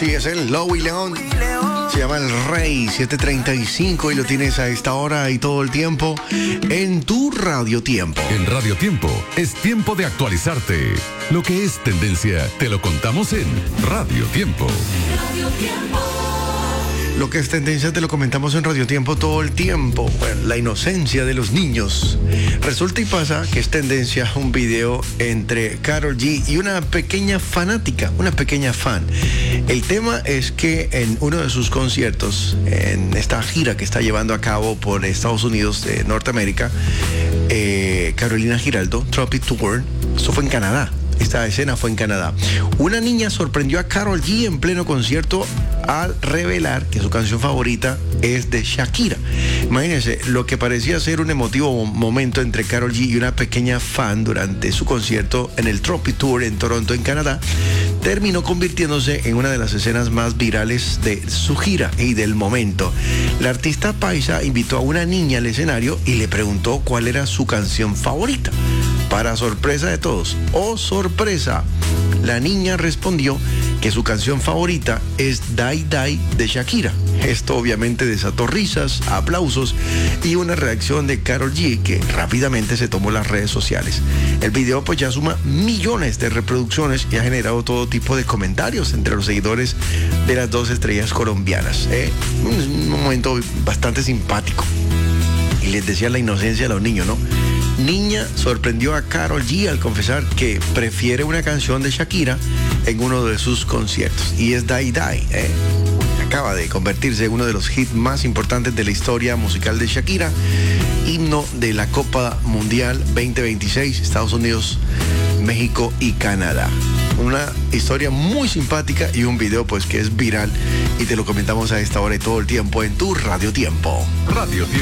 Sí, es el Louis León. Se llama El Rey, 7:35 y lo tienes a esta hora y todo el tiempo en tu Radio Tiempo. En Radio Tiempo es tiempo de actualizarte. Lo que es tendencia te lo contamos en Radio Tiempo. Radio Tiempo. Lo que es tendencia te lo comentamos en Radio Tiempo todo el tiempo. Bueno, la inocencia de los niños. Resulta y pasa que es tendencia un video entre Karol G y una pequeña fanática, una pequeña fan. El tema es que en uno de sus conciertos, en esta gira que está llevando a cabo por Estados Unidos de Norteamérica, Carolina Giraldo, Tropic Tour, esto fue en Canadá. Esta escena fue en Canadá. Una niña sorprendió a Karol G en pleno concierto al revelar que su canción favorita es de Shakira. Imagínense, lo que parecía ser un emotivo momento entre Karol G y una pequeña fan durante su concierto en el Tropic Tour en Toronto, en Canadá, terminó convirtiéndose en una de las escenas más virales de su gira y del momento. La artista paisa invitó a una niña al escenario y le preguntó cuál era su canción favorita. Para sorpresa de todos, ¡oh sorpresa!, la niña respondió que su canción favorita es Die Die de Shakira. Esto obviamente desató risas, aplausos y una reacción de Karol G que rápidamente se tomó las redes sociales. El video pues ya suma millones de reproducciones y ha generado todo tipo de comentarios entre los seguidores de las dos estrellas colombianas. Un momento bastante simpático. Y les decía la inocencia de los niños, ¿no? Niña sorprendió a Karol G al confesar que prefiere una canción de Shakira en uno de sus conciertos. Y es Die Die, Acaba de convertirse en uno de los hits más importantes de la historia musical de Shakira, himno de la Copa Mundial 2026, Estados Unidos, México y Canadá. Una historia muy simpática y un video pues que es viral y te lo comentamos a esta hora y todo el tiempo en tu Radio Tiempo. Radio Tiempo.